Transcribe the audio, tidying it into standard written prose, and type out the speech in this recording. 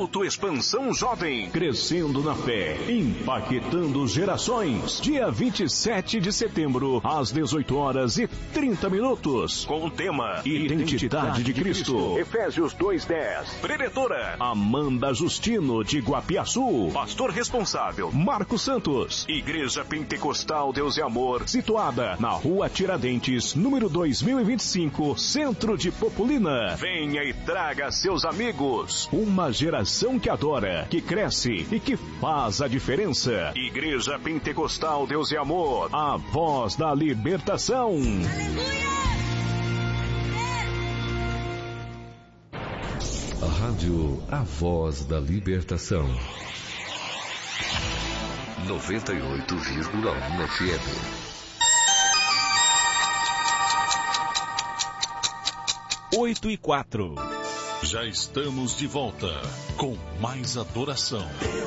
Culto Expansão Jovem. Crescendo na fé, impactando gerações. Dia 27 de setembro, às 18h30. Com o tema Identidade de Cristo. Efésios 2:10. Preletora Amanda Justino, de Guapiaçu. Pastor responsável Marcos Santos. Igreja Pentecostal Deus e Amor, Situada na Rua Tiradentes, número 2025, Centro de Popolina. Venha e traga seus amigos. Uma geração que adora, que cresce e que faz a diferença. Igreja Pentecostal Deus e Amor, a voz da libertação. Aleluia! A rádio A Voz da Libertação. 98,1 FM. 8:04. Já estamos de volta com mais adoração.